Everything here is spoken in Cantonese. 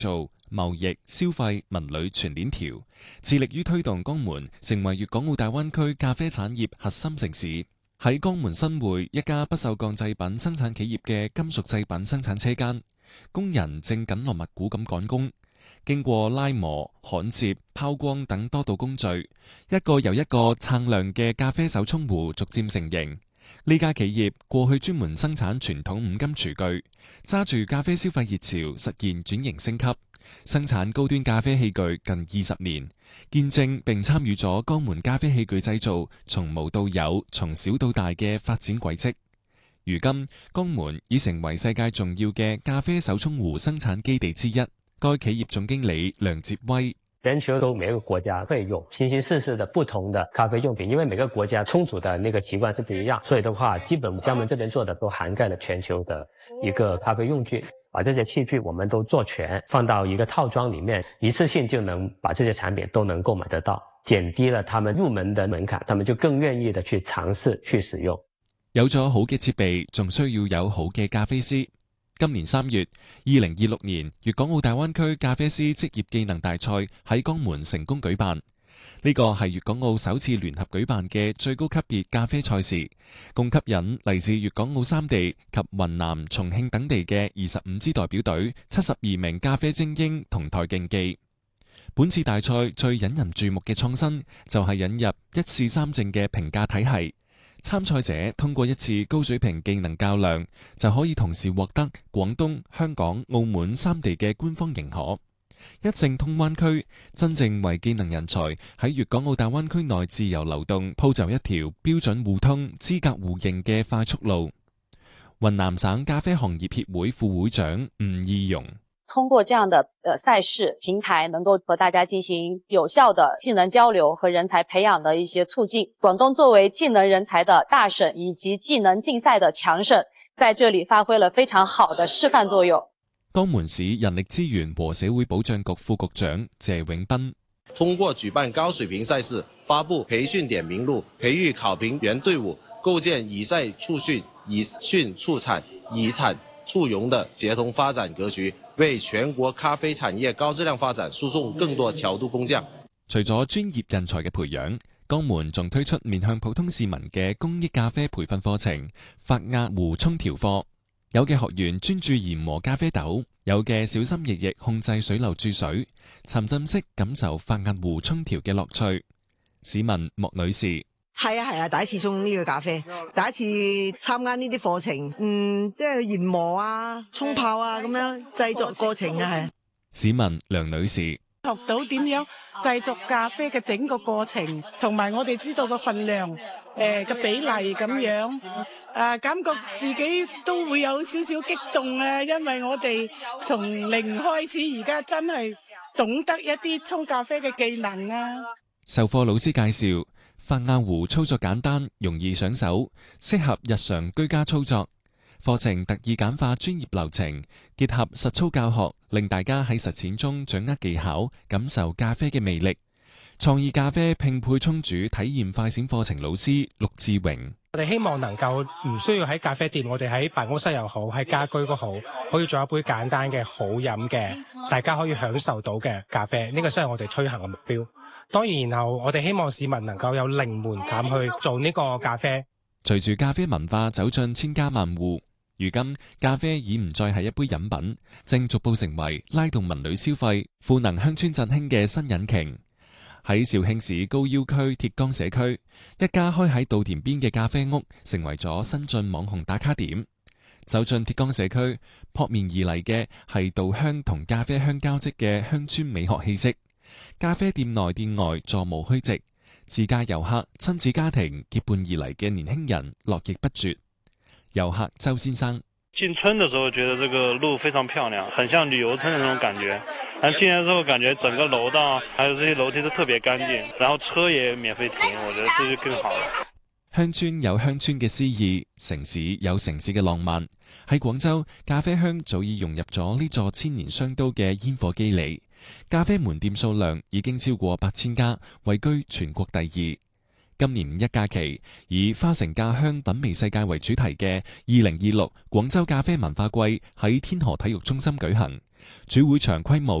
造、貿易、消費、文旅全鏈條，致力於推動江門成為粵港澳大灣區咖啡產業核心城市。喺江門新會一家不鏽鋼製品生產企業嘅金屬製品生產車間，工人正緊鑼密鼓咁趕工。經過拉磨、焊接、拋光等多道工序，一個又一個鏗亮嘅咖啡手沖壺逐漸成型。呢家企業過去專門生產傳統五金廚具，揸住咖啡消費熱潮實現轉型升級，生產高端咖啡器具近20年，見證並參與咗江門咖啡器具製造從無到有、從小到大嘅發展軌跡。如今，江門已成為世界重要嘅咖啡手沖壺生產基地之一。該企業總經理梁哲威。 全球都每個國家會用形形色色的不同的咖啡用品，因為每個國家沖煮的那個習慣是不一樣，所以的話，基本江門這邊做的都涵蓋了全球的一個咖啡用具，把這些器具我們都做全，放到一個套裝裏面，一次性就能把這些產品都能購買得到，減低了他們入門的門檻，他們就更願意的去嘗試去使用。 有咗好嘅設備，仲需要有好嘅咖啡師。今年3月，2026年粵港澳大灣區咖啡師職業技能大賽喺江門成功舉辦。呢個係粵港澳首次聯合舉辦嘅最高級別咖啡賽事，共吸引嚟自粵港澳3地及雲南、重慶等地嘅25支代表隊、72名咖啡精英同台競技。本次大賽最引人注目嘅創新就係引入1試3證嘅評價體系。參賽者通過一次高水平技能較量，就可以同時獲得廣東、香港、澳門3地嘅官方認可。一證通灣區，真正為技能人才喺粵港澳大灣區內自由流動鋪就一條標準互通、資格互認嘅快速路。雲南省咖啡行業協會副會長吳義容。 通過這樣的賽事平台，能夠和大家進行有效的技能交流和人才培養的一些促進。廣東作為技能人才的大省以及技能競賽的強省，在這裡發揮了非常好的示範作用。 江門市人力資源和社會保障局副局長謝永斌。 通過舉辦高水平賽事，發布培訓點名錄，培育考評員隊伍，構建以賽促訓、以訓促產、以產促融的協同發展格局，為全國咖啡產業高質量發展輸送更多橋渡工匠。 除咗專業人才嘅培養，江門仲推出面向普通市民嘅公益咖啡培訓課程——法壓壺沖調課。有嘅學員專注研磨咖啡豆，有嘅小心翼翼控制水流注水，沉浸式感受法壓壺沖調嘅樂趣。市民莫女士。 係啊，第一次沖呢個咖啡，第一次參加呢啲課程，即係研磨啊、沖泡啊咁樣製作過程啊，係。 市民梁女士。 學到點樣製作咖啡嘅整個過程，同埋我哋知道個份量嘅比例咁樣，感覺自己都會有少少激動啊，因為我哋從零開始，而家真係懂得一啲沖咖啡嘅技能啊。 授課老師介紹，法壓壺操作簡單，容易上手，適合日常居家操作。課程特意簡化專業流程，結合實操教學，令大家喺實踐中掌握技巧，感受咖啡嘅魅力。創意咖啡拼配沖煮體驗快閃課程老師陸志榮。 我哋希望能夠唔需要喺咖啡店，我哋喺辦公室又好，喺家居都好，可以做一杯簡單嘅好飲嘅，大家可以享受到嘅咖啡。呢個先係我哋推行嘅目標。當然，然後我哋希望市民能夠有零門檻去做呢個咖啡。 隨住咖啡文化走進千家萬戶，如今咖啡已唔再係一杯飲品，正逐步成為拉動文旅消費、賦能鄉村振興嘅新引擎。喺肇慶市高要區鐵江社區，一家開喺稻田邊嘅咖啡屋成為咗新晉網紅打卡點。走進鐵江社區，撲面而嚟嘅係稻香同咖啡香交織嘅鄉村美學氣息。咖啡店內店外座無虛席，自駕遊客、親子家庭結伴而嚟嘅年輕人絡繹不絕。遊客周先生。 進村的時候覺得這個路非常漂亮，很像旅遊村的那種感覺。但進來之後感覺整個樓道還有這些樓梯都特別乾淨，然後車也免費停，我覺得這就更好了。 鄉村有鄉村嘅詩意，城市有城市嘅浪漫。喺廣州，咖啡香早已融入咗呢座千年商都嘅煙火肌理。咖啡門店數量已經超過8000家，位居全國第2。 今年五一假期，以花城咖香品味世界為主題嘅2026廣州咖啡文化季喺天河體育中心舉行，主會場規模